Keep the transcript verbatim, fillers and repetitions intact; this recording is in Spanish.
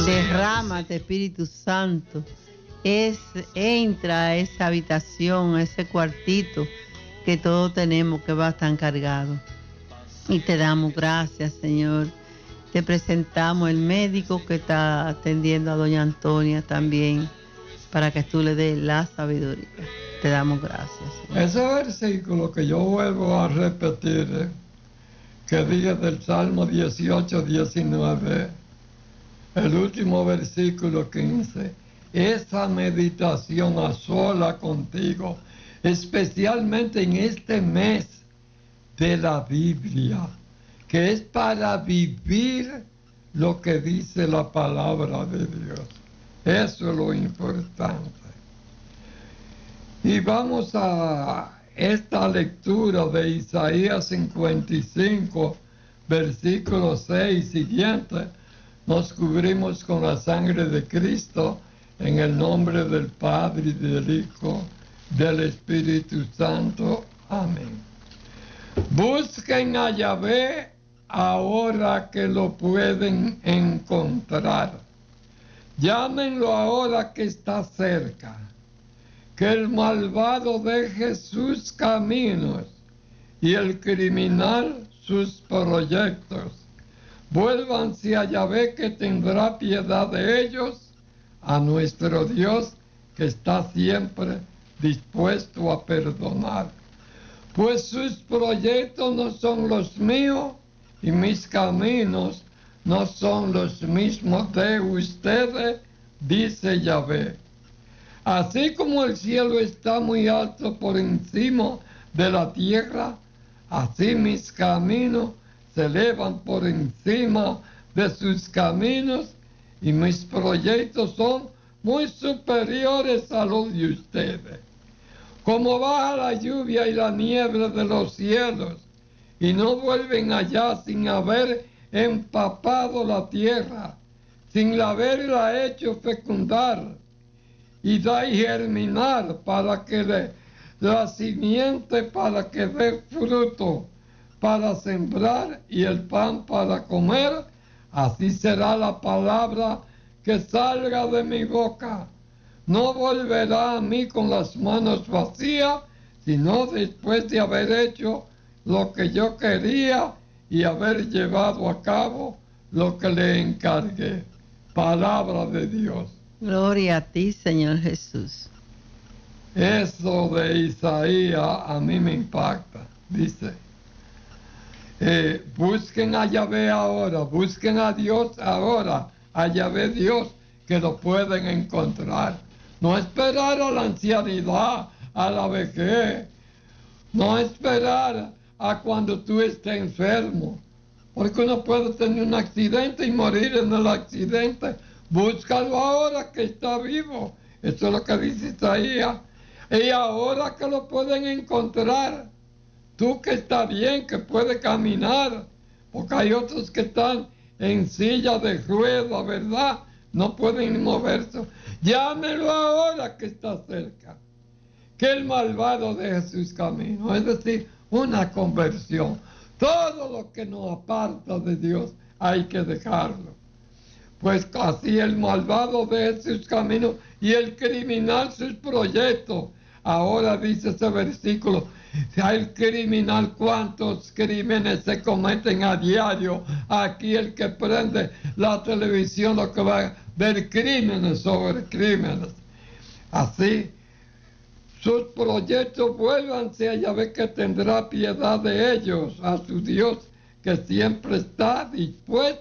Derrámate, Espíritu Santo. Es, entra a esa habitación, a ese cuartito que todos tenemos que va tan cargado. Y te damos gracias, Señor. Te presentamos el médico que está atendiendo a doña Antonia también, para que tú le des la sabiduría. Te damos gracias, Señor. Ese versículo que yo vuelvo a repetir, ¿eh? que dice del Salmo dieciocho, diecinueve, el último versículo quince, esa meditación a sola contigo, especialmente en este mes de la Biblia, que es para vivir lo que dice la palabra de Dios. Eso es lo importante. Y vamos a esta lectura de Isaías cincuenta y cinco, versículo seis siguiente. Nos cubrimos con la sangre de Cristo en el nombre del Padre y del Hijo, del Espíritu Santo. Amén. Busquen a Yahvé ahora que lo pueden encontrar. Llámenlo ahora que está cerca. Que el malvado deje sus caminos y el criminal sus proyectos. Vuélvanse a Yahvé que tendrá piedad de ellos, a nuestro Dios que está siempre dispuesto a perdonar. Pues sus proyectos no son los míos y mis caminos no son los mismos de ustedes, dice Yahvé. Así como el cielo está muy alto por encima de la tierra, así mis caminos se elevan por encima de sus caminos y mis proyectos son muy superiores a los de ustedes. Como baja la lluvia y la niebla de los cielos y no vuelven allá sin haber empapado la tierra, sin haberla hecho fecundar y da y germinar para que dé la simiente, para que dé fruto, para sembrar y el pan para comer, así será la palabra que salga de mi boca. No volverá a mí con las manos vacías, sino después de haber hecho lo que yo quería y haber llevado a cabo lo que le encargué. Palabra de Dios. Gloria a ti, Señor Jesús. Eso de Isaías a mí me impacta. Dice, eh, busquen a Yahvé ahora, busquen a Dios ahora, a Yahvé Dios, que lo pueden encontrar. No esperar a la ancianidad, a la vejez, no esperar a cuando tú estés enfermo, porque uno puede tener un accidente y morir en el accidente. Búscalo ahora que está vivo. Eso es lo que dice Isaías. Y ahora que lo pueden encontrar, tú que estás bien, que puedes caminar, porque hay otros que están en silla de ruedas, ¿verdad? No pueden ni moverse. Llámelo ahora que está cerca. Que el malvado deje sus caminos. Es decir, una conversión. Todo lo que nos aparta de Dios hay que dejarlo. Pues así el malvado deje sus caminos y el criminal sus proyectos. Ahora dice ese versículo, el criminal, ¿cuántos crímenes se cometen a diario? Aquí el que prende la televisión lo que va a ver crímenes sobre crímenes. Así, sus proyectos vuélvanse a Yahvé que tendrá piedad de ellos, a su Dios que siempre está dispuesto